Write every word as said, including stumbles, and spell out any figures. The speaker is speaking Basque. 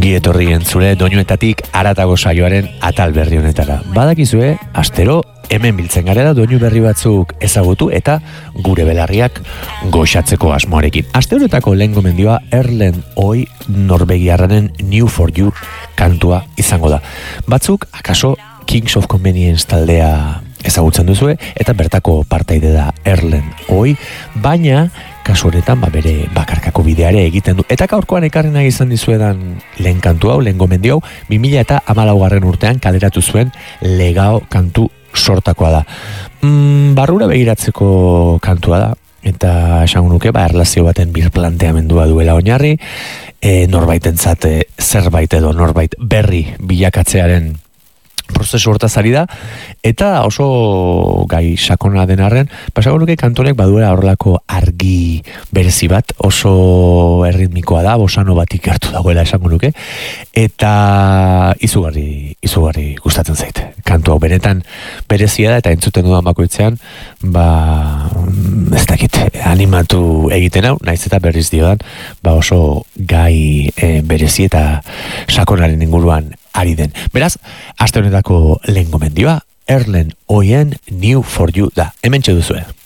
Ongi etorri entzule doinuetatik haratago saioaren atal berri honetara. Badakizue, astero hemen biltzen garela doinu berri batzuk ezagutu eta gure belarriak goxatzeko asmoarekin. Aste honetako lehen gomendioa Erlen Oi norvegiarraren New for You kantua izango da. Batzuk, akaso, Kings of Convenience taldea ezagutzen duzue, eta bertako partaide da Erlen Oi, baina kasu honetan ba bere bakarkako bideare egiten du. Eta gaurkoan ekarri nahi izan dizuedan lehen kantu hau, lehen gomendio hau, bi mila hamalaugarren urtean kaleratu zuen Legao kantu sortakoa da. Mm, barrura begiratzeko kantua da, eta esango nuke, ba, erlazio baten birplanteamendua duela oinarri, e, norbaitentzat e, zerbait edo norbait berri bilakatzearen prozesu hortaz ari da, eta oso gai sakona den arren, pasago nuke kantonek baduela horrelako argi berezi bat, oso erritmikoa da, bosano bat ikertu dagoela esango nuke, eta izugarri, izugarri gustatzen zait. Kantu hau benetan berezia da, eta entzuten dudan bakoitzean, ba, ez dakit, animatu egiten hau, naiz eta berriz diodan, ba oso gai e, berezi eta sakonaren inguruan ari den. Beraz, aste honetako lehen gomendioa, Erlen Oien New for You da. Hementxe duzue.